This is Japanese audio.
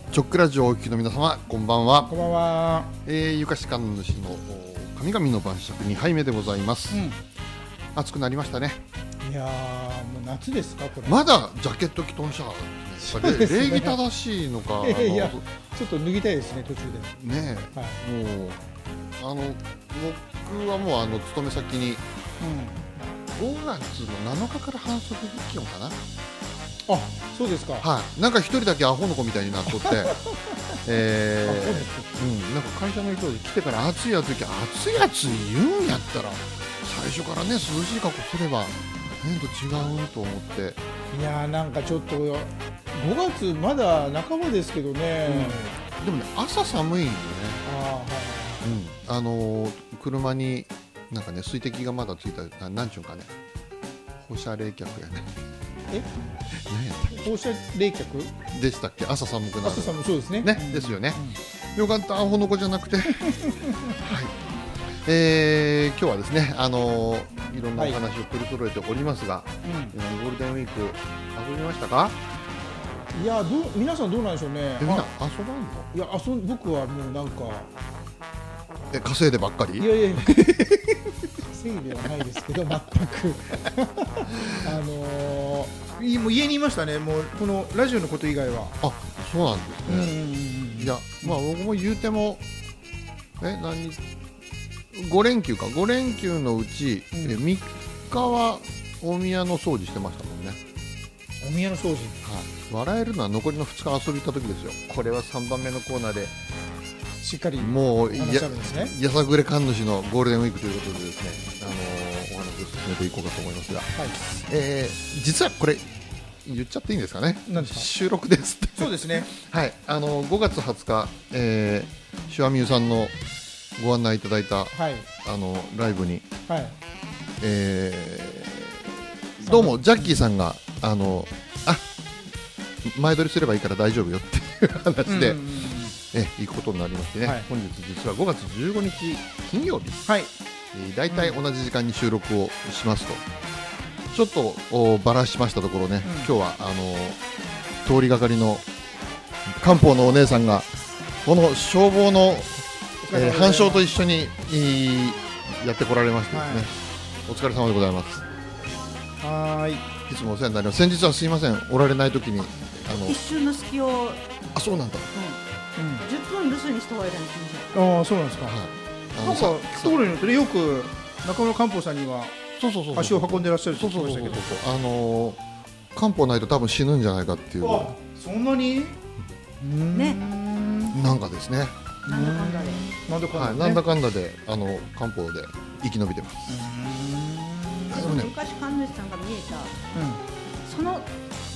チョックラジオをお聞きの皆様、こんばんは。 こんばんは。 ゆかし神主の神々の晩酌2杯目でございます、暑くなりましたね。 いやー、もう夏ですかこれ。 まだジャケット着とんしゃーですね。礼儀正しいのかいや、ちょっと脱ぎたいですね、途中でねえ、もう僕はもう勤め先に5月の7日から半袖気温かな。 あ、そうですか。 はい、なんか一人だけアホの子みたいになっとってなんか会社の人で来てから暑い暑い言うんやったら最初からね涼しい格好すれば変と違うと思って。 いやー、なんかちょっと5月まだ半ばですけどね、 でもね、朝寒いんよね。車になんかね水滴がまだついた、なんちゅうかね、放射冷却やね。何やったっけ、 放射冷却でしたっけ。朝寒くなる。 朝寒、そうですね。 ですよね。よかった、アホの子じゃなくてはい。今日はですね、いろんなお話を取り揃えておりますが、ゴールデンウィーク遊びましたか？ いや、皆さんどうなんでしょうね。 みんな遊ばんの？ いや、僕はもうなんか稼いでばっかり？ いや稼いではないですけど全くもう家にいましたね。もうこのラジオのこと以外は。 あ、そうなんですね。いや、まあ僕も言うても5連休か。5連休のうち、3日は大宮の掃除してましたもんね。 大宮の掃除、 笑えるのは残りの2日遊び行った時ですよ。これは3番目のコーナーでしっかりもう話しあるんですね。 やさぐれ神主のゴールデンウィークということでですね、お話を進めていこうかと思いますが、実はこれ言っちゃっていいんですかね。収録ですって。 そうですね。 はい、5月20日、シュアミューさんのご案内いただいた、ライブに、どうもジャッキーさんが前撮りすればいいから大丈夫よっていう話で、行くことになりましてね、本日実は5月15日金曜日、だいたい同じ時間に収録をしますと、ちょっとばらしましたところね、今日は通りがかりの漢方のお姉さんがこの消防の半鐘と一緒にやってこられましてですね、お疲れ様でございます。いつもお世話になります。先日はすいません、おられない時に一瞬の隙を、 そうなんだ、 10分留守にしておられたんですね。 ああ、そうなんですか。なんか聞くところによってね、よく中村漢方さんには足を運んでらっしゃるって聞きましたけど、 漢方ないと多分死ぬんじゃないかっていう。 そんなにね、 なんかですね、 なんだかんだで、 なんだかんだで漢方で生き延びてます。 昔神主さんが見えた、その